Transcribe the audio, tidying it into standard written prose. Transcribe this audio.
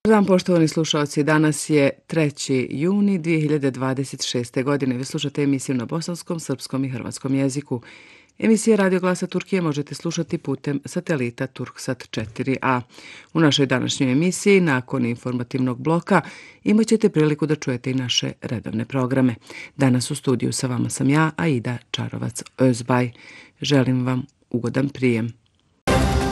Dobar dan, poštovani slušalci. Danas je 3. juni 2026. godine. Vi slušate emisiju na bosanskom, srpskom i hrvatskom jeziku. Emisije Radio Glasa Turkije možete slušati putem satelita Turksat 4a. U našoj današnjoj emisiji, nakon informativnog bloka, imat ćete priliku da čujete i naše redovne programe. Danas u studiju sa vama sam ja, Aida Čarovac-Özbaj. Želim vam ugodan prijem.